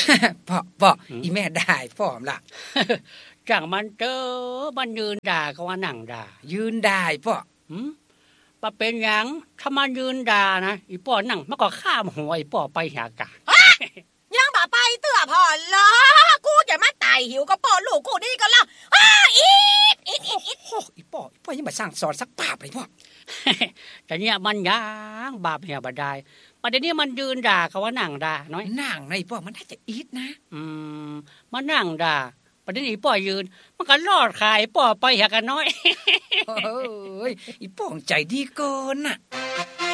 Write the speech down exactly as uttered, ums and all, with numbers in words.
พ่อพ่ออีแม่ได้พ่อมล่ะจังมันเจอมันยืนด่าก็ว่านั่งด่ายืนได้พ่อหืมปะเป็นหยังถ้ามันยืนด่านะอีป้อนั่งมันก็ข้ามหัวอีป้อไปหากะยังบ่ไปเตื้อพ่อเหรอกูจะมาตายหิวก็ป้อลูกกูนี่ก็แล้วอ้าอีดอีดอีดอีดอีป้ออีป้อยังมาสร้างสอนสักปาบเลยพ่อแต่เนี่ยมันยังบาปเหี่ยบ่ได้ประเดี๋ยวนี้มันยืนด่าก็ว่านั่งด่าน้อยนั่งในป้อมันน่าจะอีดนะอืมมันนั่งด่าประเดี๋ยวนี้ป้อยืนมันก็รอดขายป้อไปหากันน้อยเอ้ยอีป้อใจดีเกินน่ะ